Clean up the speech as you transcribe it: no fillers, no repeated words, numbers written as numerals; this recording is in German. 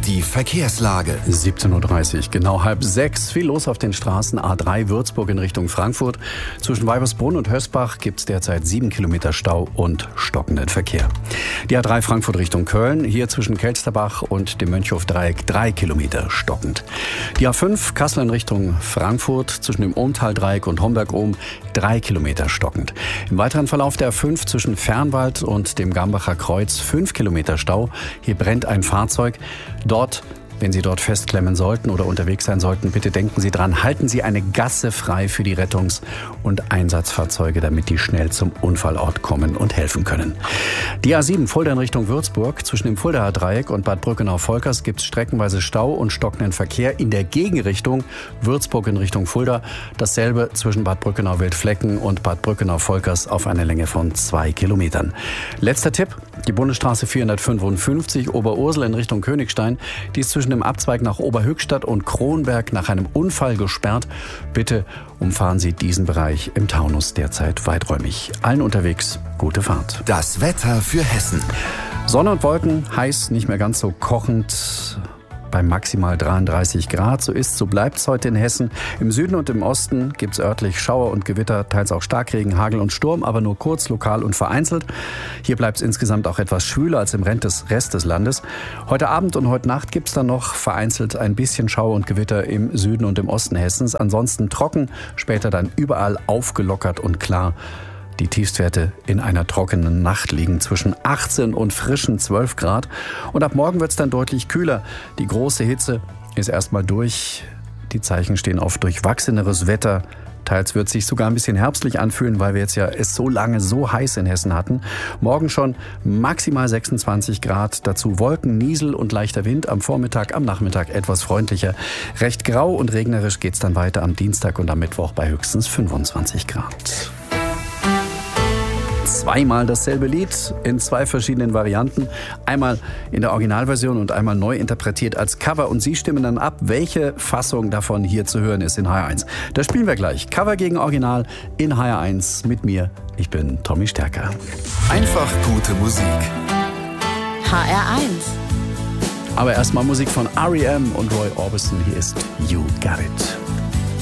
Die Verkehrslage. 17:30 Uhr, genau 5:30. Viel los auf den Straßen. A3 Würzburg in Richtung Frankfurt. Zwischen Weibersbrunn und Hösbach gibt es derzeit 7 Kilometer Stau und stockenden Verkehr. Die A3 Frankfurt Richtung Köln. Hier zwischen Kelsterbach und dem Mönchhof-Dreieck 3 Kilometer stockend. Die A5 Kassel in Richtung Frankfurt. Zwischen dem Ohmtal-Dreieck und Homberg-Ohm 3 Kilometer stockend. Im weiteren Verlauf der A5 zwischen Fernwald und dem Gambacher Kreuz 5 Kilometer Stau. Hier brennt ein Fahrzeug. Dort, wenn Sie dort festklemmen sollten oder unterwegs sein sollten, bitte denken Sie dran, halten Sie eine Gasse frei für die Rettungs- und Einsatzfahrzeuge, damit die schnell zum Unfallort kommen und helfen können. Die A7 Fulda in Richtung Würzburg. Zwischen dem Fuldaer Dreieck und Bad Brückenau-Volkers gibt es streckenweise Stau und stockenden Verkehr in der Gegenrichtung Würzburg in Richtung Fulda. Dasselbe zwischen Bad Brückenau-Wildflecken und Bad Brückenau-Volkers auf einer Länge von 2 Kilometern. Letzter Tipp, die Bundesstraße 455 Oberursel in Richtung Königstein. Die ist zwischen dem Abzweig nach Oberhöchstadt und Kronberg nach einem Unfall gesperrt. Bitte umfahren Sie diesen Bereich im Taunus derzeit weiträumig. Allen unterwegs gute Fahrt. Das Wetter für Hessen. Sonne und Wolken, heiß, nicht mehr ganz so kochend. Bei maximal 33 Grad. So bleibt es heute in Hessen. Im Süden und im Osten gibt es örtlich Schauer und Gewitter, teils auch Starkregen, Hagel und Sturm, aber nur kurz, lokal und vereinzelt. Hier bleibt es insgesamt auch etwas schwüler als im Rest des Landes. Heute Abend und heute Nacht gibt es dann noch vereinzelt ein bisschen Schauer und Gewitter im Süden und im Osten Hessens. Ansonsten trocken, später dann überall aufgelockert und klar. Die Tiefstwerte in einer trockenen Nacht liegen zwischen 18 und frischen 12 Grad. Und ab morgen wird es dann deutlich kühler. Die große Hitze ist erstmal durch. Die Zeichen stehen auf durchwachseneres Wetter. Teils wird es sich sogar ein bisschen herbstlich anfühlen, weil wir jetzt ja es so lange so heiß in Hessen hatten. Morgen schon maximal 26 Grad. Dazu Wolken, Niesel und leichter Wind. Am Vormittag, am Nachmittag etwas freundlicher. Recht grau und regnerisch geht es dann weiter am Dienstag und am Mittwoch bei höchstens 25 Grad. Zweimal dasselbe Lied in 2 verschiedenen Varianten. Einmal in der Originalversion und einmal neu interpretiert als Cover. Und Sie stimmen dann ab, welche Fassung davon hier zu hören ist in HR1. Das spielen wir gleich. Cover gegen Original in HR1 mit mir. Ich bin Tommy Stärker. Einfach gute Musik. HR1. Aber erstmal Musik von R.E.M. und Roy Orbison. Hier ist You Got It.